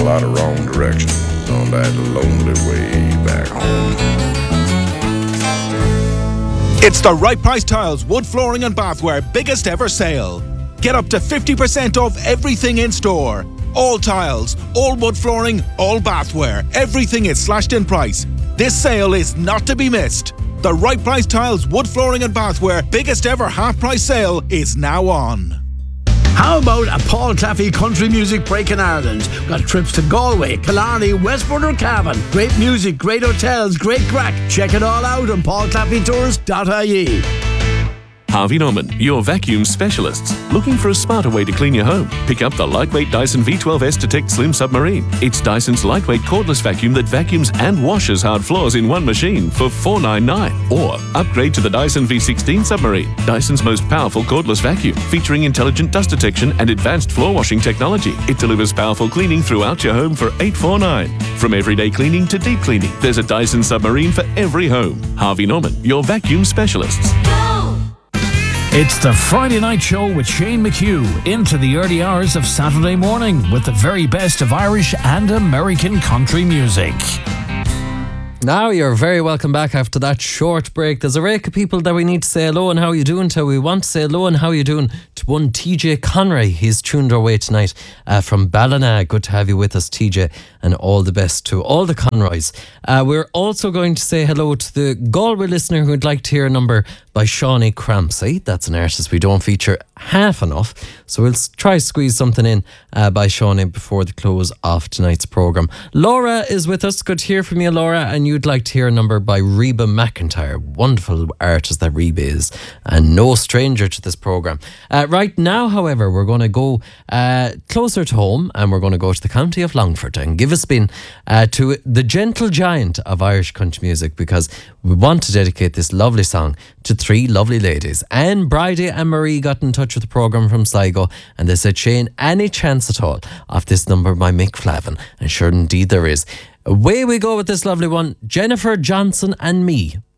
lot of wrong directions on that lonely way back home. It's the Right Price Tiles Wood Flooring and Bathware biggest ever sale. Get up to 50% off everything in store. All tiles, all wood flooring, all bathware. Everything is slashed in price. This sale is not to be missed. The Right Price Tiles Wood Flooring and Bathware biggest ever half price sale is now on. How about a Paul Claffey country music break in Ireland? We've got trips to Galway, Killarney, Westport or Cavan. Great music, great hotels, great crack. Check it all out on paulclaffeytours.ie. Harvey Norman, your vacuum specialists. Looking for a smarter way to clean your home? Pick up the lightweight Dyson V12S Detect Slim Submarine. It's Dyson's lightweight cordless vacuum that vacuums and washes hard floors in one machine for $499. Or upgrade to the Dyson V16 Submarine, Dyson's most powerful cordless vacuum, featuring intelligent dust detection and advanced floor washing technology. It delivers powerful cleaning throughout your home for $849. From everyday cleaning to deep cleaning, there's a Dyson Submarine for every home. Harvey Norman, your vacuum specialists. It's the Friday Night Show with Shane McHugh into the early hours of Saturday morning with the very best of Irish and American country music. Now you're very welcome back after that short break. There's a rake of people that we need to say hello and how you doing to. We want to say hello and how you doing to one TJ Conray. He's tuned our way tonight from Ballina. Good to have you with us, TJ, and all the best to all the Conroys. We're also going to say hello to the Galway listener who'd like to hear a number by Shawnee Crampsey. That's an artist we don't feature half enough, so we'll try to squeeze something in by Shawnee before the close of tonight's programme. Laura is with us. Good to hear from you, Laura, and you'd like to hear a number by Reba McEntire. Wonderful artist that Reba is, and no stranger to this programme. Right now, however, we're going to go closer to home, and we're going to go to the county of Longford and give a spin to the gentle giant of Irish country music, because we want to dedicate this lovely song to three lovely ladies. Anne, Bridie and Marie got in touch with the programme from Sligo, and they said, Shane, any chance at all of this number by Mick Flavin? And sure indeed there is. Away we go with this lovely one, Jennifer Johnson and Me.